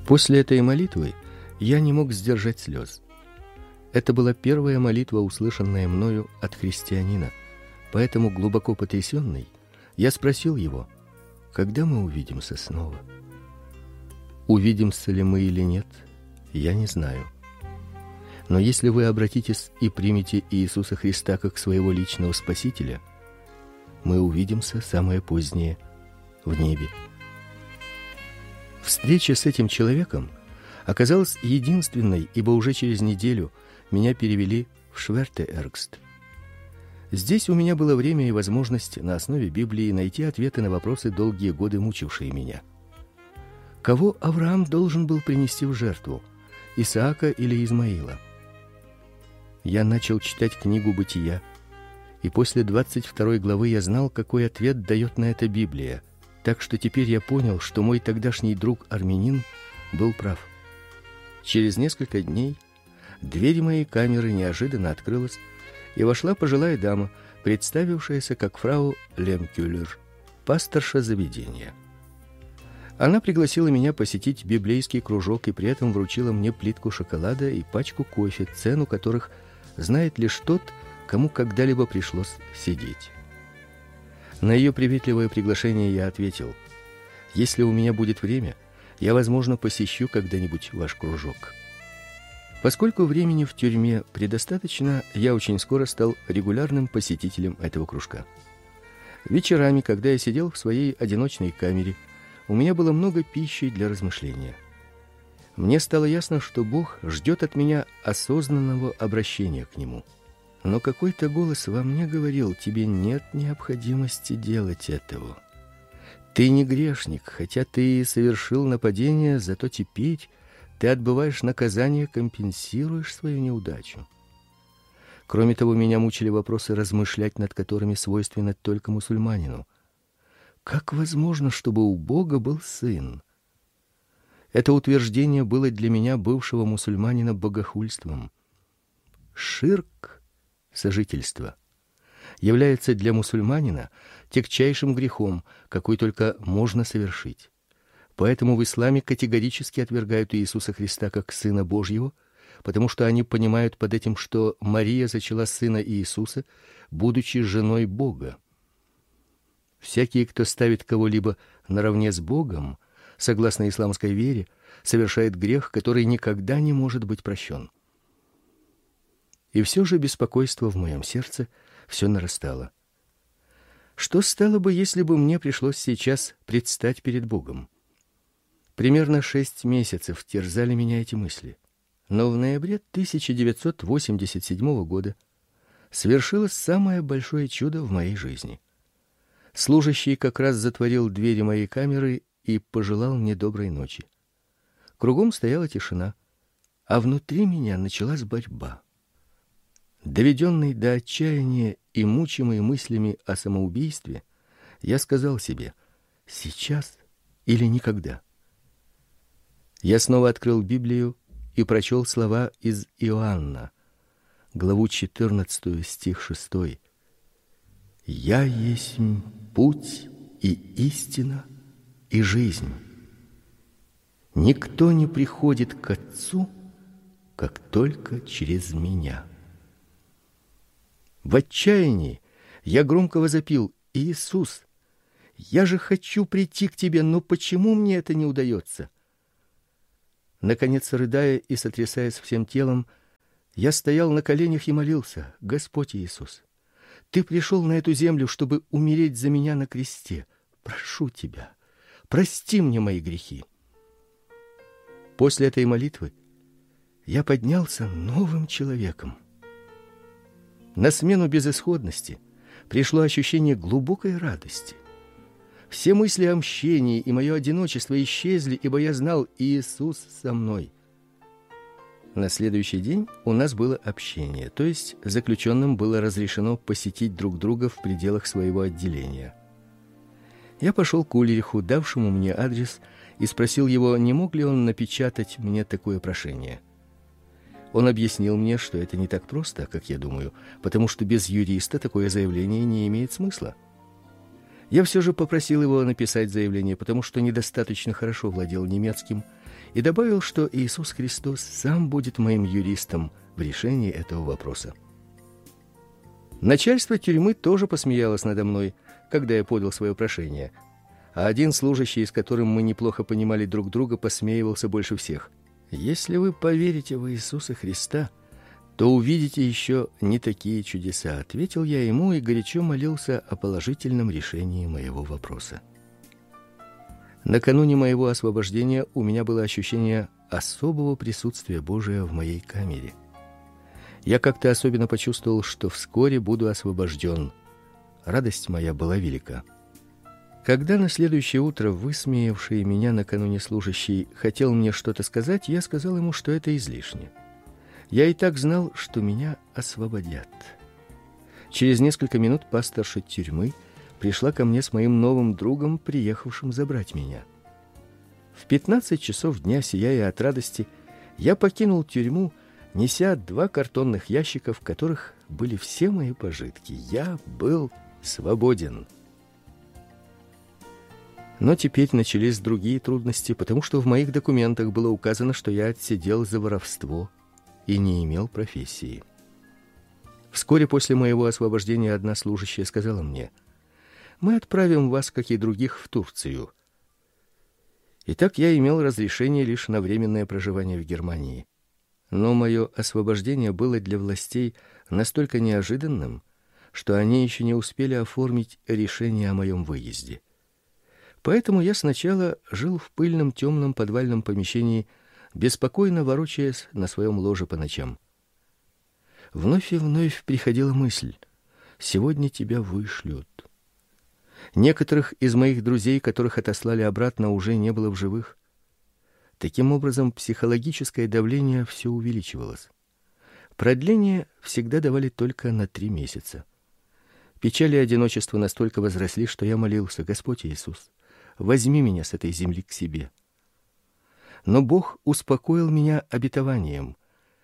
После этой молитвы я не мог сдержать слез. Это была первая молитва, услышанная мною от христианина. Поэтому, глубоко потрясенный, я спросил его: когда мы увидимся снова? Увидимся ли мы или нет, я не знаю. Но если вы обратитесь и примете Иисуса Христа как своего личного Спасителя, мы увидимся самое позднее в небе. Встреча с этим человеком оказалась единственной, ибо уже через неделю меня перевели в Шверте-Эргст. Здесь у меня было время и возможность на основе Библии найти ответы на вопросы, долгие годы мучившие меня. Кого Авраам должен был принести в жертву, Исаака или Измаила? Я начал читать книгу Бытия, и после 22 главы я знал, какой ответ дает на это Библия. Так что теперь я понял, что мой тогдашний друг-армянин был прав. Через несколько дней дверь моей камеры неожиданно открылась, и вошла пожилая дама, представившаяся как фрау Лемкюллер, пасторша заведения. Она пригласила меня посетить библейский кружок и при этом вручила мне плитку шоколада и пачку кофе, цену которых знает лишь тот, кому когда-либо пришлось сидеть. На ее приветливое приглашение я ответил: если у меня будет время, я, возможно, посещу когда-нибудь ваш кружок. Поскольку времени в тюрьме предостаточно, я очень скоро стал регулярным посетителем этого кружка. Вечерами, когда я сидел в своей одиночной камере, у меня было много пищи для размышления. Мне стало ясно, что Бог ждет от меня осознанного обращения к Нему. Но какой-то голос во мне говорил: тебе нет необходимости делать этого. Ты не грешник, хотя ты и совершил нападение, зато теперь ты отбываешь наказание, компенсируешь свою неудачу. Кроме того, меня мучили вопросы, размышлять над которыми свойственно только мусульманину. Как возможно, чтобы у Бога был сын? Это утверждение было для меня, бывшего мусульманина, богохульством. Ширк, сожительство, является для мусульманина тягчайшим грехом, какой только можно совершить. Поэтому в исламе категорически отвергают Иисуса Христа как Сына Божьего, потому что они понимают под этим, что Мария зачала Сына Иисуса, будучи женой Бога. Всякий, кто ставит кого-либо наравне с Богом, согласно исламской вере, совершает грех, который никогда не может быть прощен. И все же беспокойство в моем сердце все нарастало. Что стало бы, если бы мне пришлось сейчас предстать перед Богом? Примерно 6 месяцев терзали меня эти мысли. Но в ноябре 1987 года свершилось самое большое чудо в моей жизни. Служащий как раз затворил двери моей камеры и пожелал мне доброй ночи. Кругом стояла тишина, а внутри меня началась борьба. Доведенный до отчаяния и мучимый мыслями о самоубийстве, я сказал себе: сейчас или никогда. Я снова открыл Библию и прочел слова из Иоанна, главу 14, стих 6. «Я есть путь и истина и жизнь. Никто не приходит к Отцу, как только через меня». В отчаянии я громко возопил: «Иисус, я же хочу прийти к Тебе, но почему мне это не удается?» Наконец, рыдая и сотрясаясь всем телом, я стоял на коленях и молился: «Господь Иисус, Ты пришел на эту землю, чтобы умереть за меня на кресте. Прошу Тебя, прости мне мои грехи». После этой молитвы я поднялся новым человеком. На смену безысходности пришло ощущение глубокой радости. Все мысли о мщении и мое одиночество исчезли, ибо я знал: Иисус со мной. На следующий день у нас было общение, то есть заключенным было разрешено посетить друг друга в пределах своего отделения. Я пошел к Ульриху, давшему мне адрес, и спросил его, не мог ли он напечатать мне такое прошение. Он объяснил мне, что это не так просто, как я думаю, потому что без юриста такое заявление не имеет смысла. Я все же попросил его написать заявление, потому что недостаточно хорошо владел немецким, и добавил, что Иисус Христос сам будет моим юристом в решении этого вопроса. Начальство тюрьмы тоже посмеялось надо мной, когда я подал свое прошение, а один служащий, с которым мы неплохо понимали друг друга, посмеивался больше всех. «Если вы поверите в Иисуса Христа, то увидите еще не такие чудеса», — ответил я ему и горячо молился о положительном решении моего вопроса. Накануне моего освобождения у меня было ощущение особого присутствия Божия в моей камере. Я как-то особенно почувствовал, что вскоре буду освобожден. Радость моя была велика. Когда на следующее утро высмеявший меня накануне служащий хотел мне что-то сказать, я сказал ему, что это излишне. Я и так знал, что меня освободят. Через несколько минут пасторша тюрьмы пришла ко мне с моим новым другом, приехавшим забрать меня. В 15 часов дня, сияя от радости, я покинул тюрьму, неся 2 картонных ящика, в которых были все мои пожитки. Я был свободен. Но теперь начались другие трудности, потому что в моих документах было указано, что я отсидел за воровство и не имел профессии. Вскоре после моего освобождения одна служащая сказала мне: «Мы отправим вас, как и других, в Турцию». Итак, я имел разрешение лишь на временное проживание в Германии. Но мое освобождение было для властей настолько неожиданным, что они еще не успели оформить решение о моем выезде. Поэтому я сначала жил в пыльном темном подвальном помещении, беспокойно ворочаясь на своем ложе по ночам. Вновь и вновь приходила мысль: сегодня тебя вышлют. Некоторых из моих друзей, которых отослали обратно, уже не было в живых. Таким образом, психологическое давление все увеличивалось. Продление всегда давали только на 3 месяца. Печали и одиночество настолько возросли, что я молился: Господь Иисус, возьми меня с этой земли к себе. Но Бог успокоил меня обетованием: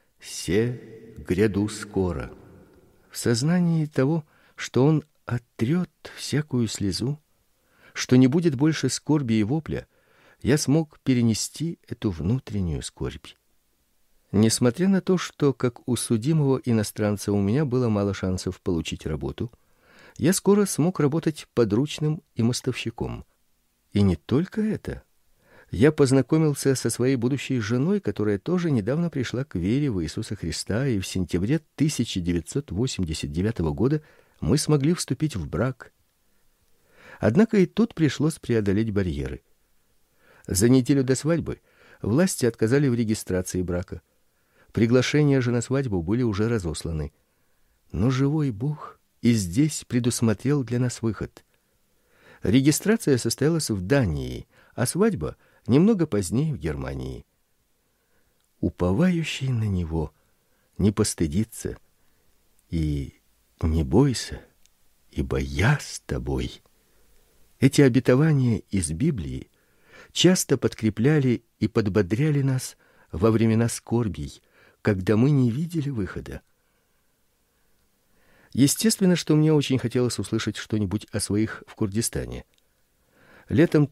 «Се гряду скоро». В сознании того, что Он оттрет всякую слезу, что не будет больше скорби и вопля, я смог перенести эту внутреннюю скорбь. Несмотря на то, что как у судимого иностранца у меня было мало шансов получить работу, я скоро смог работать подручным и мостовщиком. И не только это. Я познакомился со своей будущей женой, которая тоже недавно пришла к вере в Иисуса Христа, и в сентябре 1989 года мы смогли вступить в брак. Однако и тут пришлось преодолеть барьеры. За неделю до свадьбы власти отказали в регистрации брака. Приглашения же на свадьбу были уже разосланы. Но живой Бог и здесь предусмотрел для нас выход. Регистрация состоялась в Дании, а свадьба немного позднее в Германии. Уповающий на Него не постыдится, и не бойся, ибо я с тобой. Эти обетования из Библии часто подкрепляли и подбодряли нас во времена скорбей, когда мы не видели выхода. Естественно, что мне очень хотелось услышать что-нибудь о своих в Курдистане. Летом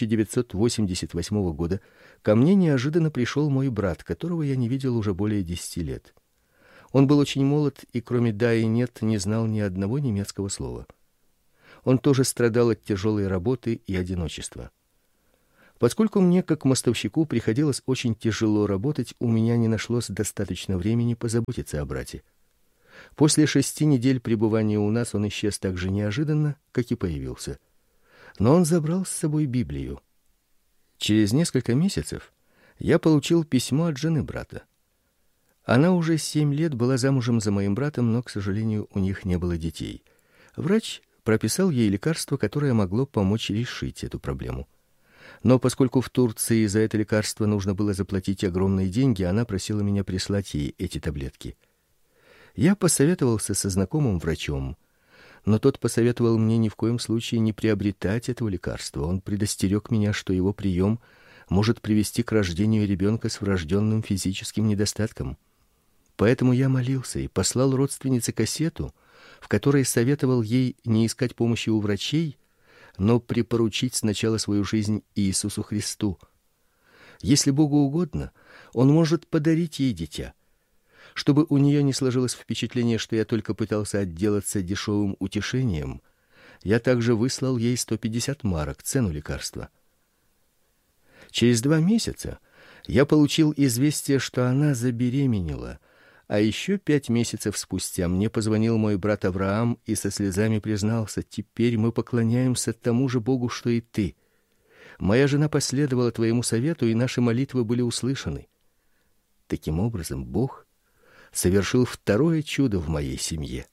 1988 года ко мне неожиданно пришел мой брат, которого я не видел уже более 10 лет. Он был очень молод и кроме «да» и «нет» не знал ни одного немецкого слова. Он тоже страдал от тяжелой работы и одиночества. Поскольку мне, как мостовщику, приходилось очень тяжело работать, у меня не нашлось достаточно времени позаботиться о брате. После 6 недель пребывания у нас он исчез так же неожиданно, как и появился. Но он забрал с собой Библию. Через несколько месяцев я получил письмо от жены брата. Она уже 7 лет была замужем за моим братом, но, к сожалению, у них не было детей. Врач прописал ей лекарство, которое могло помочь решить эту проблему. Но поскольку в Турции за это лекарство нужно было заплатить огромные деньги, она просила меня прислать ей эти таблетки. Я посоветовался со знакомым врачом, но тот посоветовал мне ни в коем случае не приобретать этого лекарства. Он предостерег меня, что его прием может привести к рождению ребенка с врожденным физическим недостатком. Поэтому я молился и послал родственнице кассету, в которой советовал ей не искать помощи у врачей, но припоручить сначала свою жизнь Иисусу Христу. Если Богу угодно, Он может подарить ей дитя. Чтобы у нее не сложилось впечатление, что я только пытался отделаться дешевым утешением, я также выслал ей 150 марок, цену лекарства. Через 2 месяца я получил известие, что она забеременела, а еще 5 месяцев спустя мне позвонил мой брат Авраам и со слезами признался: «Теперь мы поклоняемся тому же Богу, что и ты. Моя жена последовала твоему совету, и наши молитвы были услышаны». Таким образом, Бог совершил второе чудо в моей семье.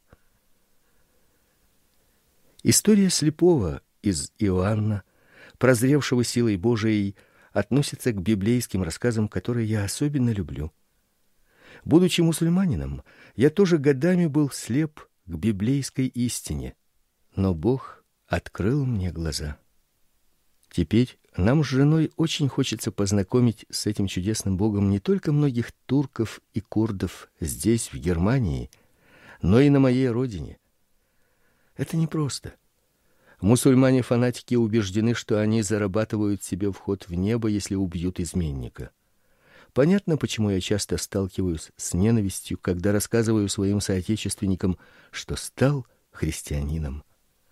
История слепого из Иоанна, прозревшего силой Божией, относится к библейским рассказам, которые я особенно люблю. Будучи мусульманином, я тоже годами был слеп к библейской истине, но Бог открыл мне глаза. Теперь нам с женой очень хочется познакомить с этим чудесным Богом не только многих турков и курдов здесь, в Германии, но и на моей родине. Это непросто. Мусульмане-фанатики убеждены, что они зарабатывают себе вход в небо, если убьют изменника. Понятно, почему я часто сталкиваюсь с ненавистью, когда рассказываю своим соотечественникам, что стал христианином.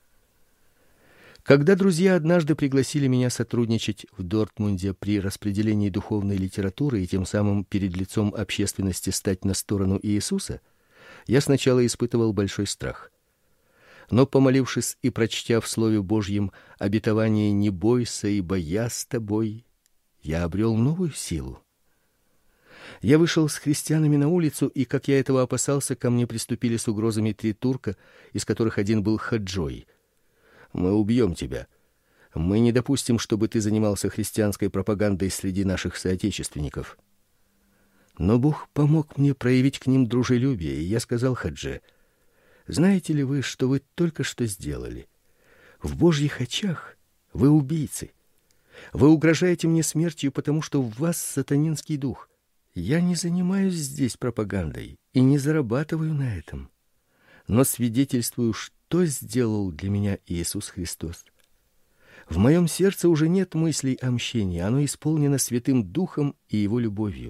Когда друзья однажды пригласили меня сотрудничать в Дортмунде при распределении духовной литературы и тем самым перед лицом общественности стать на сторону Иисуса, я сначала испытывал большой страх. Но, помолившись и прочтя в Слове Божьем обетование «Не бойся, ибо я с тобой», я обрел новую силу. Я вышел с христианами на улицу, и, как я этого опасался, ко мне приступили с угрозами 3 турка, из которых один был хаджой. «Мы убьем тебя. Мы не допустим, чтобы ты занимался христианской пропагандой среди наших соотечественников». Но Бог помог мне проявить к ним дружелюбие, и я сказал хадже: «Знаете ли вы, что вы только что сделали? В Божьих очах вы убийцы. Вы угрожаете мне смертью, потому что в вас сатанинский дух. Я не занимаюсь здесь пропагандой и не зарабатываю на этом, но свидетельствую, что сделал для меня Иисус Христос. В моем сердце уже нет мыслей о мщении, оно исполнено Святым Духом и Его любовью».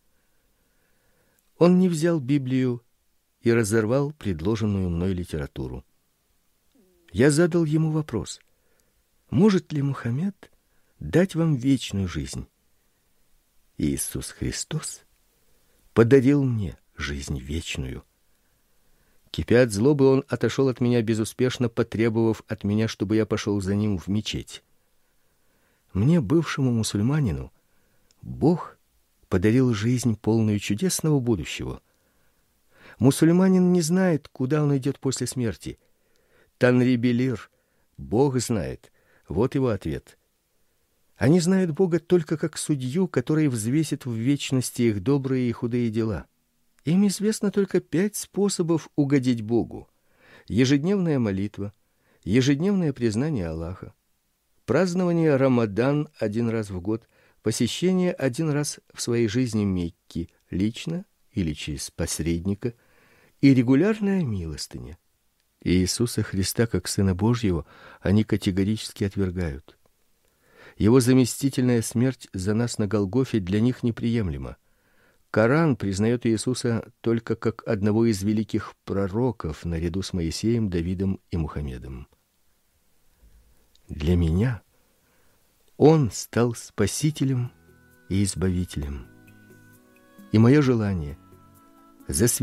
Он не взял Библию и разорвал предложенную мной литературу. Я задал ему вопрос: может ли Мухаммед дать вам вечную жизнь? Иисус Христос подарил мне жизнь вечную. Кипя от злобы, он отошел от меня, безуспешно потребовав от меня, чтобы я пошел за ним в мечеть. Мне, бывшему мусульманину, Бог подарил жизнь, полную чудесного будущего. Мусульманин не знает, куда он идет после смерти. Танри-Белир: Бог знает. Вот его ответ. Они знают Бога только как судью, который взвесит в вечности их добрые и худые дела. Им известно только 5 способов угодить Богу: ежедневная молитва, ежедневное признание Аллаха, празднование Рамадан 1 раз в год, посещение 1 раз в своей жизни Мекки, лично или через посредника, и регулярная милостыня. Иисуса Христа как Сына Божьего они категорически отвергают. Его заместительная смерть за нас на Голгофе для них неприемлема. Коран признает Иисуса только как одного из великих пророков наряду с Моисеем, Давидом и Мухаммедом. Для меня Он стал Спасителем и Избавителем. И мое желание